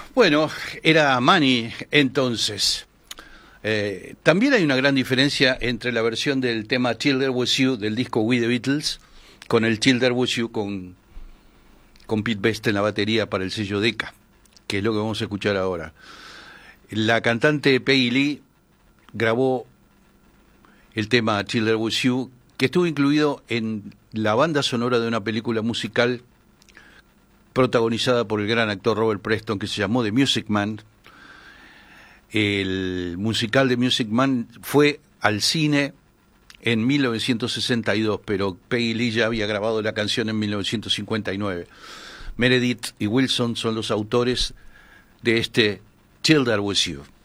Bueno, era Money entonces. También hay una gran diferencia entre la versión del tema Till There Was You del disco We the Beatles con el Till There Was You con Pete Best en la batería para el sello Decca, que es lo que vamos a escuchar ahora. La cantante Peggy Lee grabó el tema Till There Was You, que estuvo incluido en la banda sonora de una película musical protagonizada por el gran actor Robert Preston, que se llamó The Music Man. El musical de Music Man fue al cine en 1962, pero Peggy Lee ya había grabado la canción en 1959. Meredith y Wilson son los autores de este Till There Was You.